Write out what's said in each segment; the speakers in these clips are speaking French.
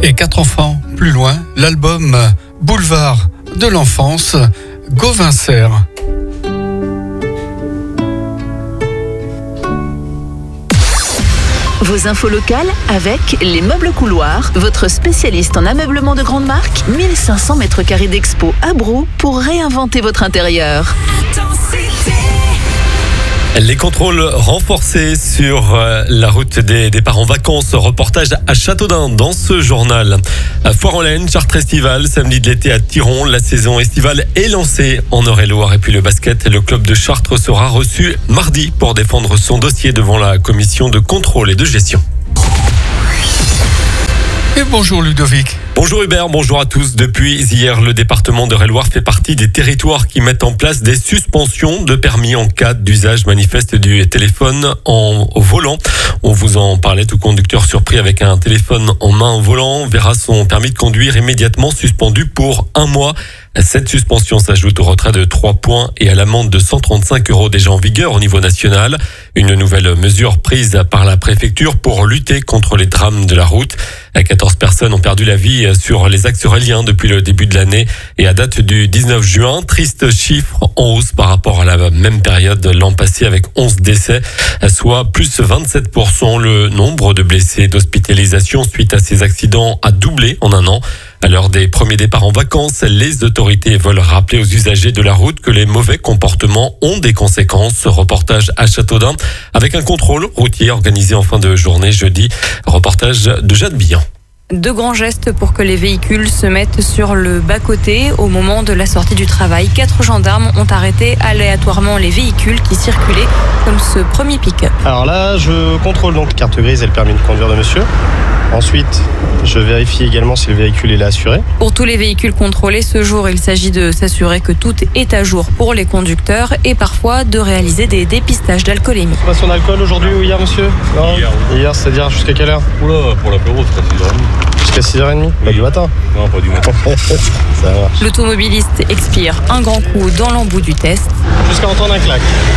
Et 4 enfants plus loin, l'album Boulevard de l'enfance, Gauvin Serre. Vos infos locales avec les Meubles Couloirs, votre spécialiste en ameublement de grande marque. 1500 mètres carrés d'expo à Brou pour réinventer votre intérieur. Les contrôles renforcés sur la route des départs en vacances. Reportage à Châteaudun dans ce journal. Foire-en-Laine, Chartres estivale, samedi de l'été à Thiron. La saison estivale est lancée en Eure-et-Loir. Et puis le basket, le club de Chartres sera reçu mardi pour défendre son dossier devant la commission de contrôle et de gestion. Et bonjour Ludovic. Bonjour Hubert, bonjour à tous. Depuis hier, le département d'Eure-et-Loir fait partie des territoires qui mettent en place des suspensions de permis en cas d'usage manifeste du téléphone en volant. On vous en parlait, tout conducteur surpris avec un téléphone en main au volant verra son permis de conduire immédiatement suspendu pour 1 mois. Cette suspension s'ajoute au retrait de 3 points et à l'amende de 135 € déjà en vigueur au niveau national. Une nouvelle mesure prise par la préfecture pour lutter contre les drames de la route. 14 personnes ont perdu la vie sur les axes reliants depuis le début de l'année et à date du 19 juin, triste chiffre en hausse par rapport à la même période l'an passé avec 11 décès, soit plus 27%. Le nombre de blessés d'hospitalisation suite à ces accidents a doublé en 1 an. À l'heure des premiers départs en vacances, les autorités veulent rappeler aux usagers de la route que les mauvais comportements ont des conséquences. Reportage à Châteaudun avec un contrôle routier organisé en fin de journée jeudi. Reportage de Jade Billan. 2 grands gestes pour que les véhicules se mettent sur le bas-côté. Au moment de la sortie du travail, 4 gendarmes ont arrêté aléatoirement les véhicules qui circulaient comme ce premier pick-up. Alors là, je contrôle donc carte grise et le permis de conduire de monsieur. Ensuite, je vérifie également si le véhicule est assuré. Pour tous les véhicules contrôlés ce jour, il s'agit de s'assurer que tout est à jour pour les conducteurs et parfois de réaliser des dépistages d'alcoolémie. Passion d'alcool aujourd'hui ou hier, monsieur? Non. Hier, c'est-à-dire jusqu'à quelle heure? Oula, pour l'apéro, c'est à 6h30. Jusqu'à 6h30? Pas du matin? Non, pas du matin. Ça marche. L'automobiliste expire un grand coup dans l'embout du test. Jusqu'à entendre un claque.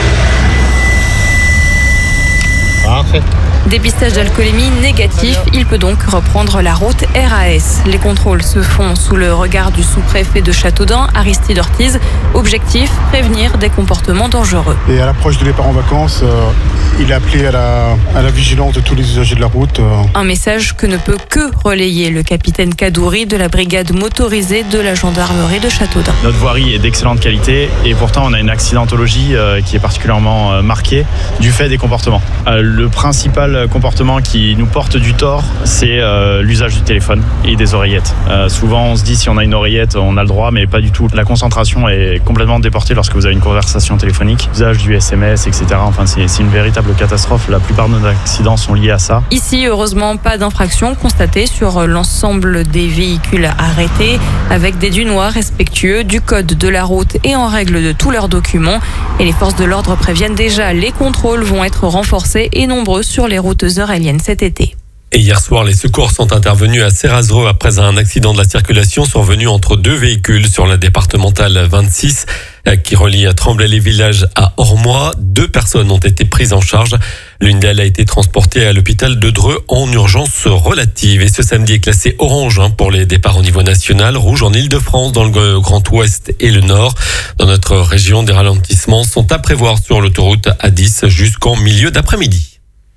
Parfait. Dépistage d'alcoolémie négatif, il peut donc reprendre la route RAS. Les contrôles se font sous le regard du sous-préfet de Châteaudun, Aristide Ortiz. Objectif, prévenir des comportements dangereux. Et à l'approche de départ en vacances, il a appelé à la vigilance de tous les usagers de la route. Un message que ne peut que relayer le capitaine Kadouri de la brigade motorisée de la gendarmerie de Châteaudun. Notre voirie est d'excellente qualité et pourtant on a une accidentologie qui est particulièrement marquée du fait des comportements. Le principal comportement qui nous porte du tort, c'est l'usage du téléphone et des oreillettes. Souvent on se dit si on a une oreillette on a le droit, mais pas du tout. La concentration est complètement déportée lorsque vous avez une conversation téléphonique. L'usage du SMS, etc. Enfin c'est une véritable catastrophe. La plupart de nos accidents sont liés à ça. Ici, heureusement, pas d'infraction constatée sur l'ensemble des véhicules arrêtés, avec des dunois respectueux du code de la route et en règle de tous leurs documents. Et les forces de l'ordre préviennent déjà, les contrôles vont être renforcés et nombreux sur les routes euréliennes cet été. Et hier soir, les secours sont intervenus à Serrazereux après un accident de la circulation survenu entre 2 véhicules sur la départementale 26 qui relie Tremblay-les-Villages à Ormois. 2 personnes ont été prises en charge. L'une d'elles a été transportée à l'hôpital de Dreux en urgence relative. Et ce samedi est classé orange pour les départs au niveau national, rouge en Île-de-France, dans le Grand Ouest et le Nord. Dans notre région, des ralentissements sont à prévoir sur l'autoroute A10 jusqu'en milieu d'après-midi.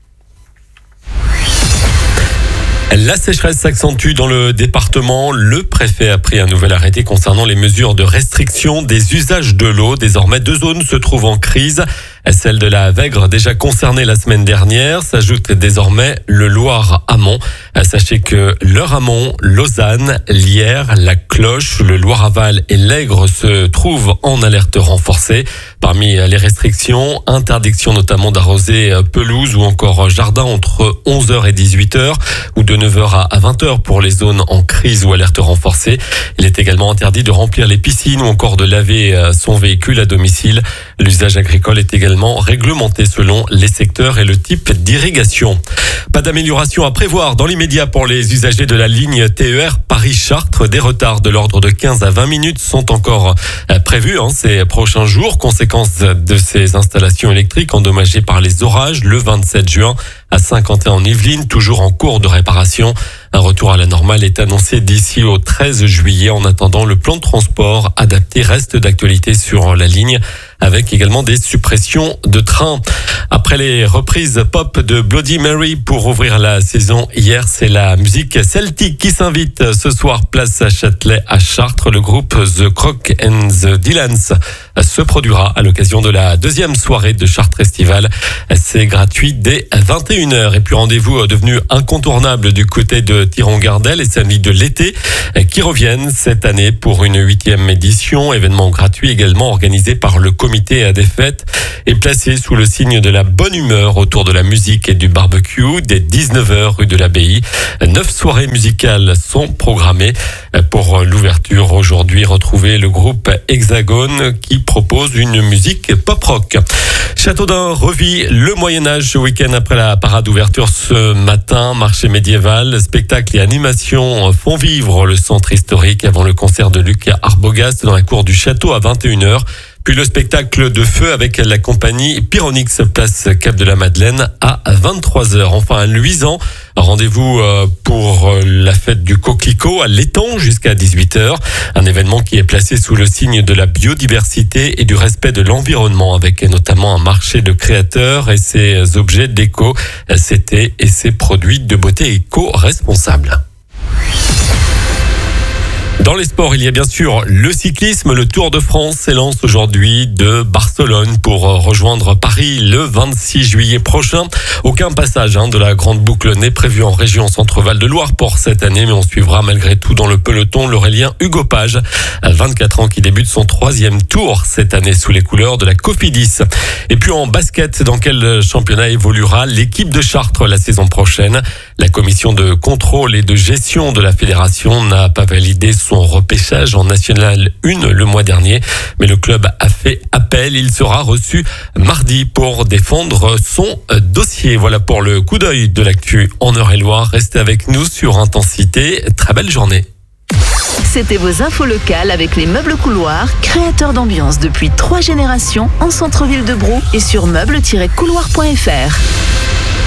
La sécheresse s'accentue dans le département. Le préfet a pris un nouvel arrêté concernant les mesures de restriction des usages de l'eau. Désormais, 2 zones se trouvent en crise. Celle de la Vègre, déjà concernée la semaine dernière, s'ajoute désormais le Loire-Amont. Sachez que l'Eure-Amont, Lausanne, Lierre, la Cloche, le Loire-Aval et l'Aigre se trouvent en alerte renforcée. Parmi les restrictions, interdiction notamment d'arroser pelouse ou encore jardin entre 11h et 18h ou de 9h à 20h pour les zones en crise ou alerte renforcée. Il est également interdit de remplir les piscines ou encore de laver son véhicule à domicile. L'usage agricole est également réglementé selon les secteurs et le type d'irrigation. Pas d'amélioration à prévoir dans l'immédiat pour les usagers de la ligne TER Paris-Chartres. Des retards de l'ordre de 15 à 20 minutes sont encore prévus ces prochains jours. Conséquence de ces installations électriques endommagées par les orages le 27 juin à Saint-Quentin en Yvelines, toujours en cours de réparation. Un retour à la normale est annoncé d'ici au 13 juillet. En attendant, le plan de transport adapté reste d'actualité sur la ligne, avec également des suppressions de trains. Après les reprises pop de Bloody Mary pour ouvrir la saison hier, c'est la musique celtique qui s'invite ce soir, place à Châtelet à Chartres. Le groupe The Croc and the Dylans se produira à l'occasion de la deuxième soirée de Chartres Festival. C'est gratuit dès 21h. Et puis rendez-vous devenu incontournable du côté de Thiron-Gardel et samedi de l'été qui reviennent cette année pour une 8e édition. Événement gratuit également organisé par le comité des fêtes et placé sous le signe de la bonne humeur autour de la musique et du barbecue dès 19h rue de l'Abbaye. 9 soirées musicales sont programmées pour l'ouverture. Aujourd'hui, retrouvez le groupe Hexagone qui propose une musique pop-rock. Châteaudun revit le Moyen-Âge ce week-end après la parade d'ouverture ce matin. Marché médiéval, spectacles et animations font vivre le centre historique avant le concert de Luc Arbogast dans la cour du château à 21h. Puis le spectacle de feu avec la compagnie Pyronix, place Cap de la Madeleine à 23h. Enfin, à Luisan, rendez-vous pour la fête du coquelicot à l'étang jusqu'à 18h. Un événement qui est placé sous le signe de la biodiversité et du respect de l'environnement, avec notamment un marché de créateurs et ses objets déco, et ses produits de beauté éco-responsables. Dans les sports, il y a bien sûr le cyclisme. Le Tour de France s'élance aujourd'hui de Barcelone pour rejoindre Paris le 26 juillet prochain. Aucun passage de la grande boucle n'est prévu en région Centre-Val de Loire pour cette année, mais on suivra malgré tout dans le peloton l'Aurélien Hugo Page, 24 ans, qui débute son 3e tour cette année sous les couleurs de la Cofidis. Et puis en basket, dans quel championnat évoluera l'équipe de Chartres la saison prochaine? La commission de contrôle et de gestion de la fédération n'a pas validé son repêchage en National 1 le mois dernier, mais le club a fait appel. Il sera reçu mardi pour défendre son dossier. Voilà pour le coup d'œil de l'actu en Eure-et-Loire. Restez avec nous sur Intensité. Très belle journée. C'était vos infos locales avec les Meubles Couloirs, créateurs d'ambiance depuis 3 générations en centre-ville de Brou et sur meubles-couloirs.fr.